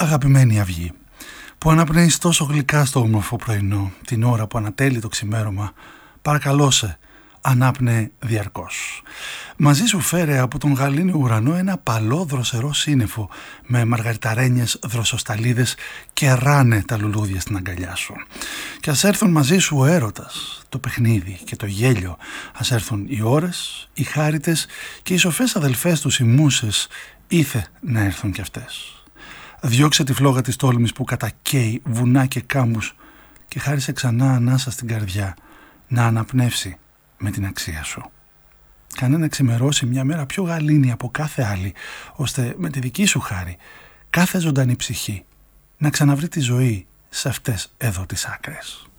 Αγαπημένη αυγή, που αναπνέεις τόσο γλυκά στο όμορφο πρωινό, την ώρα που ανατέλει το ξημέρωμα, παρακαλώ σε, ανάπνεε διαρκώς. Μαζί σου φέρε από τον γαλήνιο ουρανό ένα παλό δροσερό σύννεφο με μαργαριταρένιες δροσοσταλίδες και ράνε τα λουλούδια στην αγκαλιά σου. Και ας έρθουν μαζί σου ο έρωτας, το παιχνίδι και το γέλιο. Ας έρθουν οι ώρες, οι χάριτες και οι σοφές αδελφές τους οι μούσες, ήθε να έρθουν κι αυτές. Διώξε τη φλόγα της τόλμης που κατακαίει βουνά και κάμπους και χάρισε ξανά ανάσα στην καρδιά να αναπνεύσει με την αξία σου. Κάνε να ξημερώσει μια μέρα πιο γαλήνη από κάθε άλλη, ώστε με τη δική σου χάρη κάθε ζωντανή ψυχή να ξαναβρει τη ζωή σε αυτές εδώ τις άκρες.